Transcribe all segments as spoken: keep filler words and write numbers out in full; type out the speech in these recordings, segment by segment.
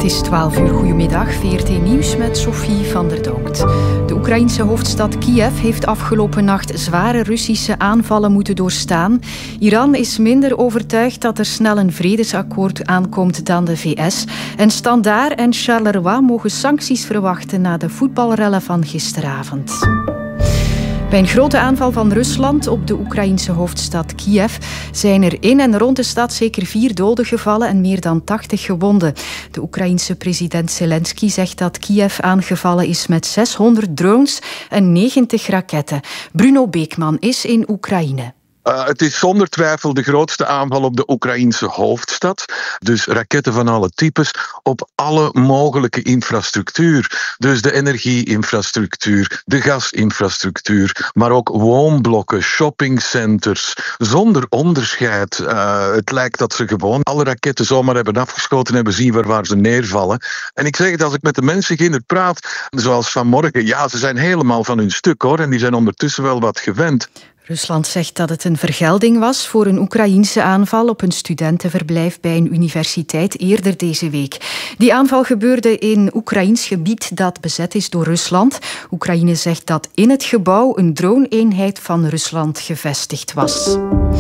is twaalf uur. Goedemiddag, V R T Nieuws met Sophie van der Donkt. De Oekraïense hoofdstad Kiev heeft afgelopen nacht zware Russische aanvallen moeten doorstaan. Iran is minder overtuigd dat er snel een vredesakkoord aankomt dan de V S. En Standaard en Charleroi mogen sancties verwachten na de voetbalrellen van gisteravond. Bij een grote aanval van Rusland op de Oekraïense hoofdstad Kiev zijn er in en rond de stad zeker vier doden gevallen en meer dan tachtig gewonden. De Oekraïense president Zelensky zegt dat Kiev aangevallen is met zeshonderd drones en negentig raketten. Bruno Beekman is in Oekraïne. Uh, het is zonder twijfel de grootste aanval op de Oekraïense hoofdstad. Dus raketten van alle types op alle mogelijke infrastructuur. Dus de energie-infrastructuur, de gasinfrastructuur, maar ook woonblokken, shoppingcenters, zonder onderscheid. Uh, het lijkt dat ze gewoon alle raketten zomaar hebben afgeschoten en hebben zien waar, waar ze neervallen. En ik zeg het, als ik met de mensen ginder praat, zoals vanmorgen, ja, ze zijn helemaal van hun stuk hoor, en die zijn ondertussen wel wat gewend. Rusland zegt dat het een vergelding was voor een Oekraïense aanval op een studentenverblijf bij een universiteit eerder deze week. Die aanval gebeurde in Oekraïns gebied dat bezet is door Rusland. Oekraïne zegt dat in het gebouw een drone-eenheid van Rusland gevestigd was.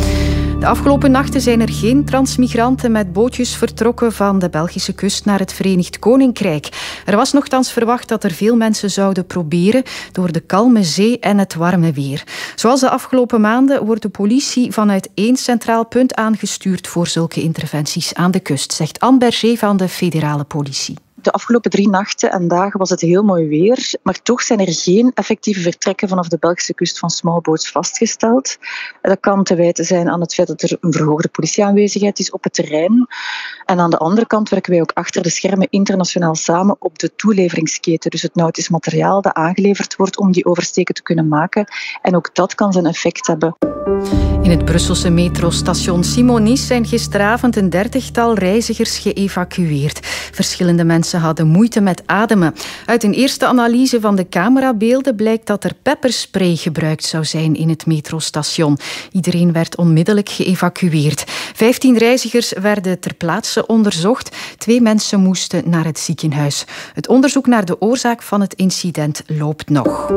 De afgelopen nachten zijn er geen transmigranten met bootjes vertrokken van de Belgische kust naar het Verenigd Koninkrijk. Er was nochtans verwacht dat er veel mensen zouden proberen door de kalme zee en het warme weer. Zoals de afgelopen maanden wordt de politie vanuit één centraal punt aangestuurd voor zulke interventies aan de kust, zegt Anne Berger van de federale politie. De afgelopen drie nachten en dagen was het heel mooi weer, maar toch zijn er geen effectieve vertrekken vanaf de Belgische kust van smallboats vastgesteld. Dat kan te wijten zijn aan het feit dat er een verhoogde politieaanwezigheid is op het terrein. En aan de andere kant werken wij ook achter de schermen internationaal samen op de toeleveringsketen. Dus het nautisch materiaal dat aangeleverd wordt om die oversteken te kunnen maken. En ook dat kan zijn effect hebben. In het Brusselse metrostation Simonis zijn gisteravond een dertigtal reizigers geëvacueerd. Verschillende mensen hadden moeite met ademen. Uit een eerste analyse van de camerabeelden blijkt dat er pepperspray gebruikt zou zijn in het metrostation. Iedereen werd onmiddellijk geëvacueerd. Vijftien reizigers werden ter plaatse onderzocht. Twee mensen moesten naar het ziekenhuis. Het onderzoek naar de oorzaak van het incident loopt nog.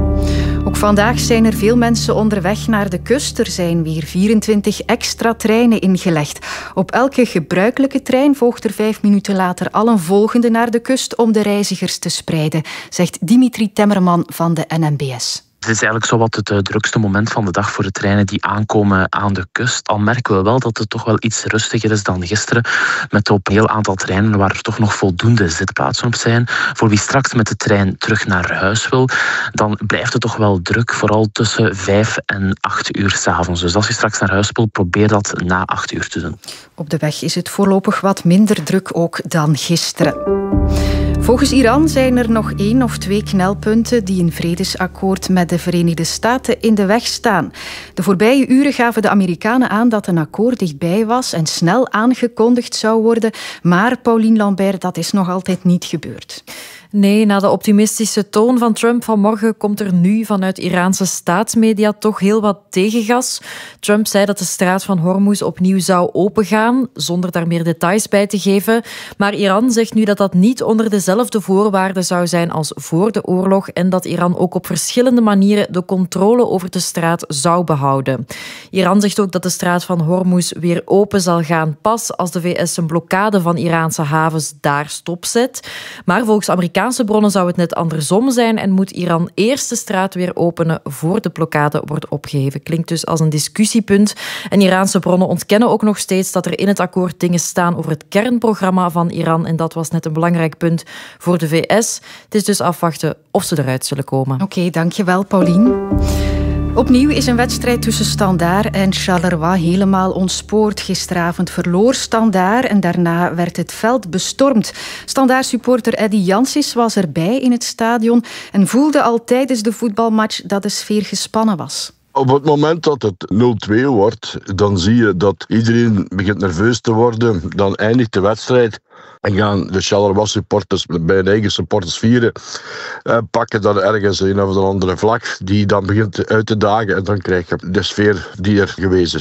Ook vandaag zijn er veel mensen onderweg naar de kust. Er zijn weer vierentwintig extra treinen ingelegd. Op elke gebruikelijke trein volgt er vijf minuten later al een volgende naar de kust om de reizigers te spreiden, zegt Dimitri Temmerman van de N M B S. Het is eigenlijk zowat het uh, drukste moment van de dag voor de treinen die aankomen aan de kust. Al merken we wel dat het toch wel iets rustiger is dan gisteren. Met op een heel aantal treinen waar er toch nog voldoende zitplaatsen op zijn. Voor wie straks met de trein terug naar huis wil, dan blijft het toch wel druk. Vooral tussen vijf en acht uur 's avonds. Dus als je straks naar huis wil, probeer dat na acht uur te doen. Op de weg is het voorlopig wat minder druk ook dan gisteren. Volgens Iran zijn er nog één of twee knelpunten die een vredesakkoord met de Verenigde Staten in de weg staan. De voorbije uren gaven de Amerikanen aan dat een akkoord dichtbij was en snel aangekondigd zou worden. Maar, Pauline Lambert, dat is nog altijd niet gebeurd. Nee, na de optimistische toon van Trump vanmorgen komt er nu vanuit Iraanse staatsmedia toch heel wat tegengas. Trump zei dat de straat van Hormuz opnieuw zou opengaan, zonder daar meer details bij te geven. Maar Iran zegt nu dat dat niet onder dezelfde voorwaarden zou zijn als voor de oorlog en dat Iran ook op verschillende manieren de controle over de straat zou behouden. Iran zegt ook dat de straat van Hormuz weer open zal gaan pas als de V S een blokkade van Iraanse havens daar stopzet. Maar volgens Amerikaanse bronnen zou het net andersom zijn en moet Iran eerst de straat weer openen voor de blokkade wordt opgeheven. Klinkt dus als een discussiepunt. En Iraanse bronnen ontkennen ook nog steeds dat er in het akkoord dingen staan over het kernprogramma van Iran. En dat was net een belangrijk punt voor de V S. Het is dus afwachten of ze eruit zullen komen. Oké, okay, dankjewel Pauline. Opnieuw is een wedstrijd tussen Standaard en Charleroi helemaal ontspoord. Gisteravond verloor Standaard en daarna werd het veld bestormd. Standaard-supporter Eddy Jansis was erbij in het stadion en voelde al tijdens de voetbalmatch dat de sfeer gespannen was. Op het moment dat het nul twee wordt, dan zie je dat iedereen begint nerveus te worden. Dan eindigt de wedstrijd. En gaan de Charleroi supporters bij hun eigen supporters vieren. Uh, pakken dan ergens een of andere vlag die dan begint uit te dagen. En dan krijg je de sfeer die er geweest is nu.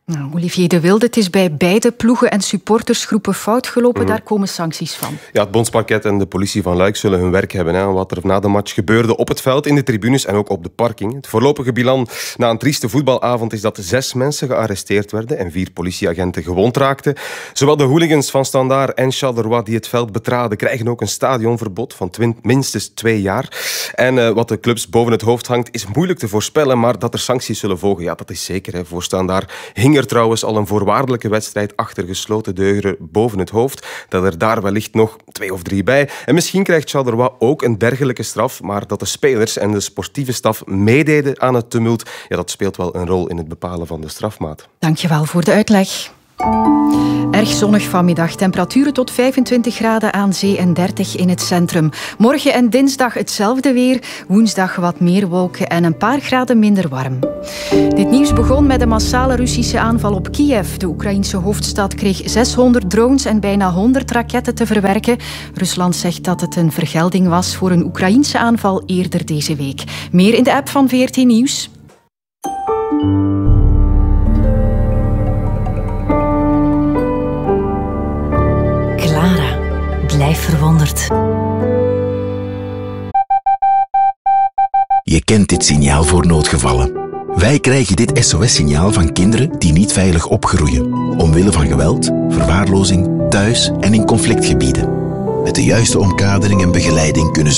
Nou, Olivier de Wilde, het is bij beide ploegen en supportersgroepen fout gelopen. Mm. Daar komen sancties van. Ja, het bondsparket en de politie van Luik zullen hun werk hebben. Hè, wat er na de match gebeurde op het veld, in de tribunes en ook op de parking. Het voorlopige bilan na een trieste voetbalavond is dat zes mensen gearresteerd werden en vier politieagenten gewond raakten. Zowel de hooligans van Standaard en Charleroi die het veld betraden, krijgen ook een stadionverbod van twin, minstens twee jaar. En uh, wat de clubs boven het hoofd hangt, is moeilijk te voorspellen, maar dat er sancties zullen volgen, ja, dat is zeker. Hè. Voor Standaard hing er trouwens al een voorwaardelijke wedstrijd achter gesloten deuren boven het hoofd. Dat er daar wellicht nog twee of drie bij. En misschien krijgt Charleroi ook een dergelijke straf, maar dat de spelers en de sportieve staf meededen aan het tumult, ja, dat speelt wel een rol in het bepalen van de strafmaat. Dankjewel voor de uitleg. Erg zonnig vanmiddag. Temperaturen tot vijfentwintig graden aan zee en dertig in het centrum. Morgen en dinsdag hetzelfde weer. Woensdag wat meer wolken en een paar graden minder warm. Dit nieuws begon met een massale Russische aanval op Kiev. De Oekraïense hoofdstad kreeg zeshonderd drones en bijna honderd raketten te verwerken. Rusland zegt dat het een vergelding was voor een Oekraïense aanval eerder deze week. Meer in de app van V R T Nieuws. Blijf verwonderd. Je kent dit signaal voor noodgevallen. Wij krijgen dit S O S-signaal van kinderen die niet veilig opgroeien, omwille van geweld, verwaarlozing, thuis en in conflictgebieden. Met de juiste omkadering en begeleiding kunnen